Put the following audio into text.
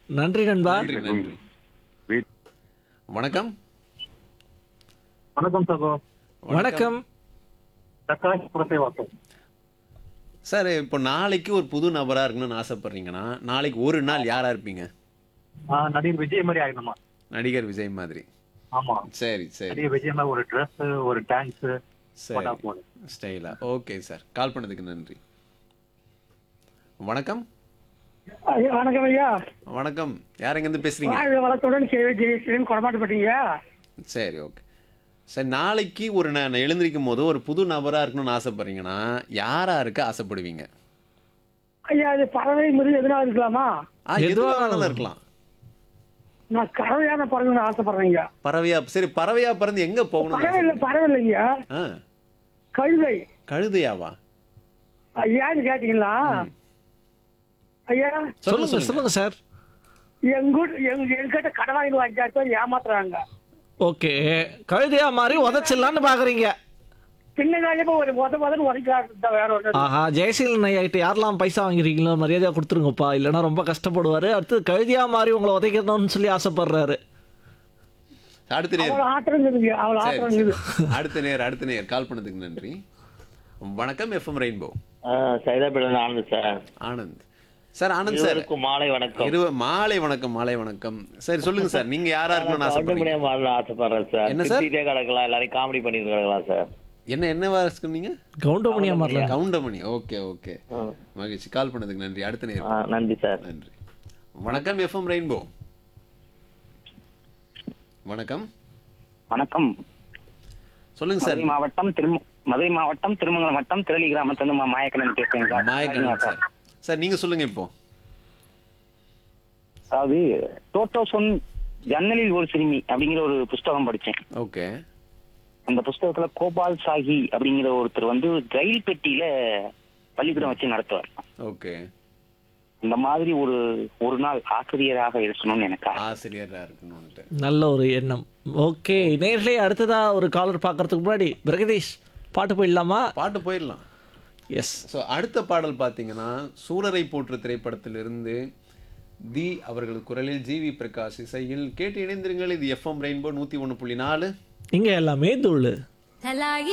நன்றி நண்பா. நன்றி நன்றி. வணக்கம். வணக்கம் சகோ. வணக்கம். பிரகாஷ் புரசேவாக்கம். சார் இப்போ நாளைக்கு ஒரு புது நபரா இருக்கணும்னு ஆசைப்படுறீங்கன்னா நாளைக்கு ஒரு நாள் யாரா இருப்பீங்க? நடிகர் விஜய் மாதிரி ஆயிடணுமா? நடிகர் விஜய் மாதிரி. ஆமா, சரி சரி நடிகர் விஜய் மாதிரி ஒரு ட்ரெஸ், ஒரு டான்ஸ் போட்டா சரி போதும். ஸ்டைலா. ஓகே சார், கால் பண்ணதுக்கு நன்றி. வணக்கம். ஐயா, வணக்கம் ஐயா. வணக்கம், யார் எங்கேருந்து பேசுறீங்க? வாழ்க வளத்துடன் ஜெயசீலன் கொடமாட்டப்பட்டீங்க. சரி ஓகே சார். நாளைக்கு ஒரு நான் எழுந்திருக்கும் போது ஒரு புது நபரா இருக்கணும்னு ஆசைப்படுறீங்கன்னா யாரா இருக்க ஆசைப்படுவீங்க? ஐயா, இது பறவை மிருகம் எதுனா இருக்கலாமா? எதுவா வேணாலும் இருக்கலாம். நான் கறவையான பறவைன்னு ஆசைப்படுறேங்க. பறவையா? சரி, பறவையா பிறந்து எங்க போகணும்? பறவை இல்லைங்க, கழுதை. கழுதையாவா? ஐயான்னு கேட்டீங்களா? ஐயா, சொல்லுங்க சொல்லுங்க சார். எங்கிட்ட கடன் வாங்கி 5000 பேர் ஏமாத்துறாங்க. ஓகே, கழுதையா மாதிரி உதச்சிடலான்னு பாக்குறீங்க. பின்னாலே ஒரு உதைக்காத வேற ஒன்று. ஆஹா, ஜெயசீலன் ஐயா கிட்ட யாரெல்லாம் பைசா வாங்கிருக்கீங்களோ மரியாதையா கொடுத்துருங்கப்பா, இல்லைன்னா ரொம்ப கஷ்டப்படுவாரு. அடுத்து கழுதியா மாதிரி உங்களை உதைக்கணும்னு சொல்லி ஆசைப்படுறாரு. அடுத்த நேர். அவ்வளவு ஆத்திரம் இருக்குங்க, அவ்வளவு சரி, ஆத்திரம் சரி. இருக்குது. அடுத்த நேர் கால் பண்ணதுக்கு நன்றி. வணக்கம், FM rainbow. சைதாபேட்டில் Anand sir. Anand sir. Anand sir, இருவருக்கும் மாலை வணக்கம். மாலை வணக்கம். சரி சொல்லுங்க சார், நீங்க யாரா இருக்கணும்னு ஆசைப்படுறீங்க? கவுண்டமணியா மாறல ஆசைப்படுறேன் சார். என்ன சார்? திட்டிகிட்டே கிடக்கலாம், எல்லாரையும் காமெடி பண்ணிட்டு கிடக்கலாம் சார். என்னவா சொன்னீங்க? கவுண்டமணியா மாறல. கவுண்டமணி. ஓகே ஓகே, மகிழ்ச்சி. கால் பண்ணதுக்கு நன்றி. அடுத்த நேர். நன்றி சார். நன்றி. வணக்கம், எஃப்எம் ரெயின்போ. வணக்கம். வணக்கம். சொல்லுங்க சார். மதுரை மாவட்டம் திருமங்கலம் வட்டம் திரளி கிராமத்திலிருந்து மாயக்கண்ணன் பேசுறேன் சார். மாயக்கண்ணன் சார். சார் நீங்க சொல்லுங்க இப்போ. அதாவது டோட்டோசன் ஜன்னலில் ஒரு சிறுமி அப்படிங்கிற ஒரு புஸ்தகம் படிச்சேன். ஓகே. அந்த புஸ்தகத்துல கோபால் சாஹி அப்படிங்கிற ஒருத்தர் ரயில் பெட்டியில பள்ளிக்கூடம் வச்சு நடத்துவார். ஓகே. இந்த மாதிரி ஒரு நாள் ஆசிரியராக இருக்கணும்னு எனக்கு ஆசிரியராக இருக்கணும்னு நல்ல ஒரு எண்ணம். ஓகே நேர்களே, அடுத்ததா ஒரு காலர் பார்க்கறதுக்கு முன்னாடி பிரகதீஷ் பாட்டு போயிடலாமா? பாட்டு போயிடலாம். எஸ். ஸோ அடுத்த பாடல் பார்த்தீங்கன்னா சூரரை போற்று திரைப்படத்திலிருந்து தி அவர்கள் குரலில் ஜிவி பிரகாஷ் இசையில் கேட்டு இணைந்திருங்கள். இது எஃப்எம் ரெயின்போ 101.4. இங்க எல்லாமே தூளு.